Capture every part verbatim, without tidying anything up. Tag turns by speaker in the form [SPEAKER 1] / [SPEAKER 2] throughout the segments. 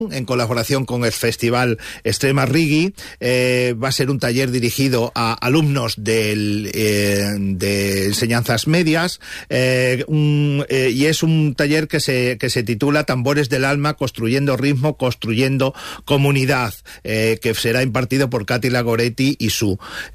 [SPEAKER 1] en colaboración con el Festival Extrema Reggae. Eh, va a ser un taller dirigido a alumnos del, eh, de enseñanzas medias, eh, un, eh, y es un taller que se, que se titula Tambores del Alma, construyendo ritmo, construyendo comunidad, eh, que será impartido por Katy Lagoretti y su.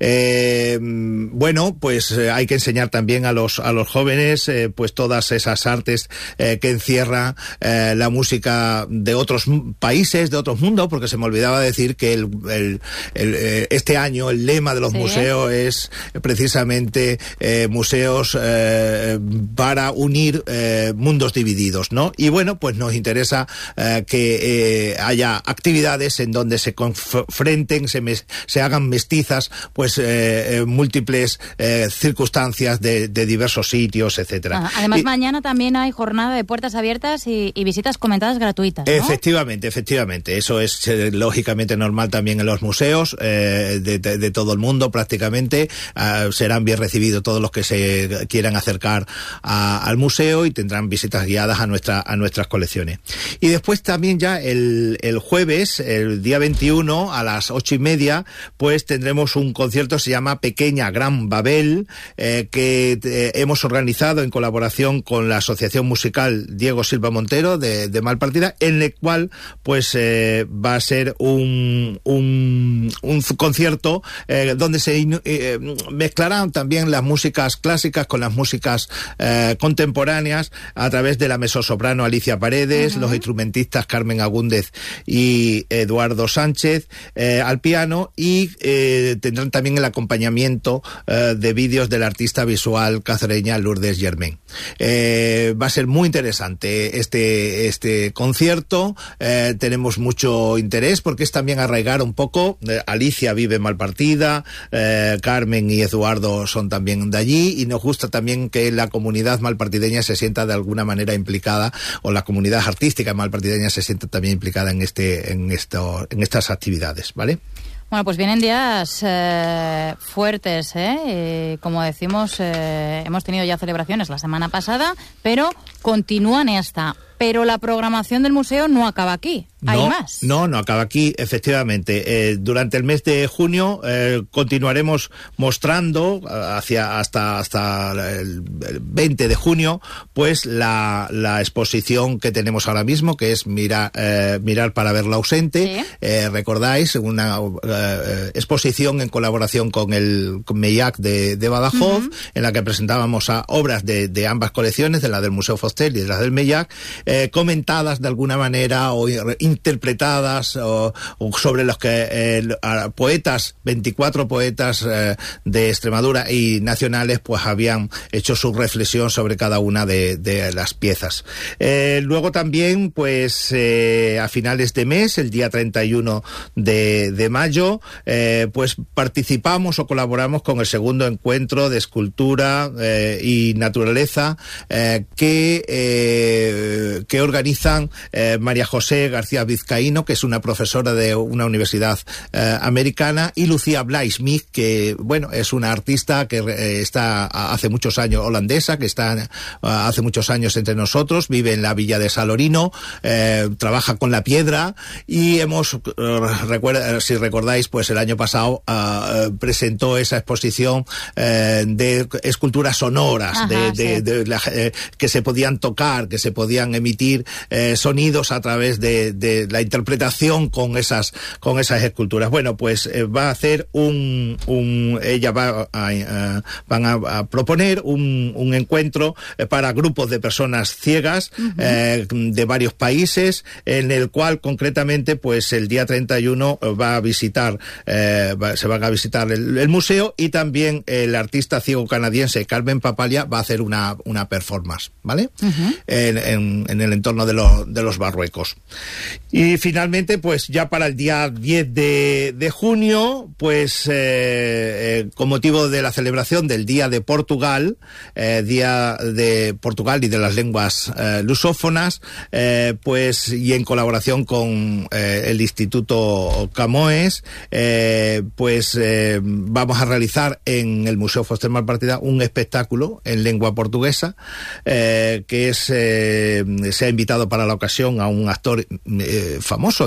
[SPEAKER 1] Eh, bueno, pues eh, hay que enseñar también a los, a los jóvenes eh, pues todas esas artes eh, que encierra eh, la música de otros países, de otros mundos, porque se me olvidaba decir que el, el, el, este año el lema de los sí. museos es precisamente eh, museos eh, para unir eh, mundos divididos, ¿no? Y bueno, pues nos interesa eh, que eh, haya actividades en donde se confronten, se, mes, se hagan mestizas, pues eh, eh, múltiples eh, circunstancias de, de diversos sitios, etcétera.
[SPEAKER 2] Ah, además,
[SPEAKER 1] y,
[SPEAKER 2] mañana también hay jornada de puertas abiertas y, y visitas comentadas gratuitas, ¿no?
[SPEAKER 1] Efectivamente, efectivamente. Eso es eh, lógicamente normal también en los museos eh, de, de, de todo el mundo prácticamente. Uh, serán bien recibidos todos los que se quieran acercar a, al museo y tendrán visitas guiadas a, nuestra, a nuestras colecciones. Y después también ya el, el jueves, el día veintiuno, a las ocho y media, pues tendremos un concierto, se llama Pequeña Gran Babel, eh, que eh, hemos organizado en colaboración con la Asociación Musical Diego Silva Montero de, de Malpartida, en el cual pues eh, va a ser un, un, un concierto eh, donde se eh, mezclarán también las músicas clásicas con las músicas eh, contemporáneas a través de la mezzosoprano Alicia Paredes, uh-huh. los instrumentistas Carmen Agúndez y Eduardo Sánchez eh, al piano, y eh, tendrán también el acompañamiento eh, de vídeos del artista visual cacereña Lourdes Germain. Eh, va a ser muy interesante este, este concierto. Eh, tenemos mucho interés porque es también arraigar un poco. Eh, Alicia vive en Malpartida, eh, Carmen y Eduardo son también de allí, y nos gusta también que la comunidad malpartideña se sienta de alguna manera implicada, o la comunidad artística malpartideña se sienta también implicada en este, en esto, en estas actividades, ¿vale?
[SPEAKER 2] Bueno, pues vienen días eh, fuertes, ¿eh? Eh, como decimos, eh, hemos tenido ya celebraciones la semana pasada, pero continúan esta. Pero la programación del museo no acaba aquí. ¿Hay
[SPEAKER 1] no,
[SPEAKER 2] más?
[SPEAKER 1] No, no acaba aquí, efectivamente. Eh, durante el mes de junio eh, continuaremos mostrando hacia hasta hasta el veinte de junio, pues la, la exposición que tenemos ahora mismo, que es Mirar, eh, mirar para ver lo ausente. ¿Sí? Eh, recordáis, una eh, exposición en colaboración con el con MEIAC de, de Badajoz, uh-huh. en la que presentábamos a obras de, de ambas colecciones, de la del Museo Fostel y de la del MEIAC, Eh, comentadas de alguna manera o interpretadas o, o sobre los que eh, poetas, veinticuatro poetas eh, de Extremadura y nacionales, pues habían hecho su reflexión sobre cada una de, de las piezas. Eh, luego también, pues eh, a finales de mes, el día treinta y uno de, de mayo, eh, pues participamos o colaboramos con el segundo encuentro de escultura eh, y naturaleza eh, que eh, que organizan eh, María José García Vizcaíno, que es una profesora de una universidad eh, americana, y Lucía Blaismith, que bueno, es una artista que eh, está hace muchos años, holandesa, que está uh, hace muchos años entre nosotros, vive en la villa de Salorino, eh, trabaja con la piedra, y hemos, uh, recuerda, si recordáis, pues el año pasado uh, presentó esa exposición eh, de esculturas sonoras. Ajá, de, de, sí. de, de la, eh, que se podían tocar, que se podían emitir eh, sonidos a través de, de la interpretación con esas con esas esculturas. Bueno, pues eh, va a hacer un, un ella va a, a, van a, a proponer un, un encuentro eh, para grupos de personas ciegas uh-huh. eh, de varios países, en el cual concretamente pues el día treinta y uno va a visitar eh, va, se van a visitar el, el museo, y también el artista ciego canadiense Carmen Papalia va a hacer una, una performance, ¿vale? Uh-huh. en, en, en el entorno de los, de los Barruecos. Y finalmente, pues ya para el día diez de, de junio, pues eh, eh, con motivo de la celebración del Día de Portugal, eh, Día de Portugal y de las lenguas eh, lusófonas, eh, pues y en colaboración con eh, el Instituto Camões, eh, pues eh, vamos a realizar en el Museo Fostel Malpartida un espectáculo en lengua portuguesa, eh, que es eh, se ha invitado para la ocasión a un actor eh, famoso.